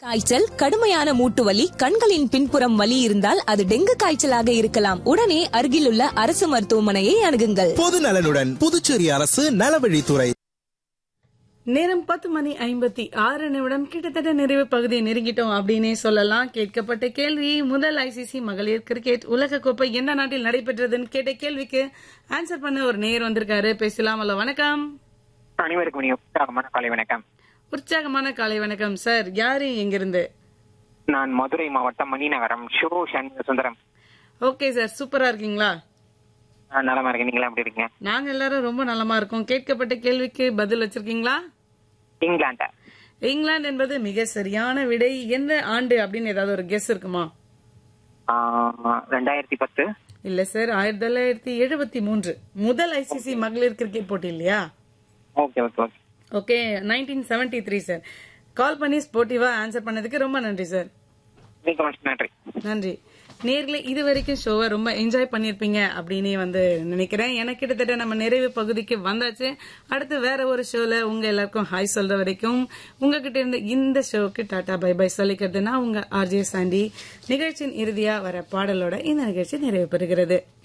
காய்ச்சல், கடுமையான மூட்டு வலி, கண்களின் பின்புறம் வலி இருந்தால் அது டெங்கு காய்ச்சலாக இருக்கலாம். உடனே அருகிலுள்ள அரசு மருத்துவமனையை அணுகுங்கள். பொது நலனுடன் புதுச்சேரி அரசு நலவழித்துறை. நேரம் 10:56 கிட்டத்தட்ட நிறைவு பகுதியை நெருங்கிட்டோம் அப்படின்னே சொல்லலாம். கேட்கப்பட்ட கேள்வி, முதல் ஐசிசி மகளிர் கிரிக்கெட் உலக கோப்பை எந்த நாட்டில் நடைபெற்றதுன்னு கேட்ட கேள்விக்கு ஆன்சர் பண்ண ஒரு நேயர் வந்திருக்காரு. பேசலாம். ஹலோ, வணக்கம். அனைவருக்கும் உற்சாகமான காலை வணக்கம். உற்சாகமான காலை வணக்கம் சார். யாரு, எங்கிருந்து? நான் மதுரை மாவட்டம் மணிநகரம் சண்முக சுந்தரம். ஓகே சார், சூப்பரா இருக்கீங்களா? நலமா இருக்கேன். நீங்களா எப்படி இருக்கீங்க? நாங்க எல்லாரும் ரொம்ப நலமா இருக்கோம். கேட்கப்பட்ட கேள்விக்கு பதில் வச்சிருக்கீங்களா? இங்கிலாந்து. இங்கிலாந்து என்பது மிக சரியான விடை. எந்த ஆண்டு அப்படின்னு ஏதாவது ஒரு கெஸ் இருக்குமா? 2010. இல்ல சார், 1973 முதல் ஐசிசி மகளிர் கிரிக்கெட் போட்டி இல்லையா? Okay okay okay okay, 1973 sir. கால் பண்ணி ஸ்போர்ட்டிவா ஆன்சர் பண்ணதுக்கு ரொம்ப நன்றி சார். நன்றி. நன்றி. நேர்களை இது வரைக்கும் ஷோவை ரொம்ப என்ஜாய் பண்ணிருப்பீங்க அப்படின்னு நினைக்கிறேன். எனக்கு கிட்டத்தட்ட நம்ம நிறைவு பகுதிக்கு வந்தாச்சு. அடுத்து வேற ஒரு ஷோல உங்க எல்லாருக்கும் ஹாய் சொல்ற வரைக்கும் உங்ககிட்ட இருந்து இந்த ஷோக்கு டாடா பை பை சொல்லிக்கிறது நான் உங்க ஆர்ஜே சாண்டி. நிகழ்ச்சியின் இறுதியா வர பாடலோட இந்த நிகழ்ச்சி நிறைவு பெறுகிறது.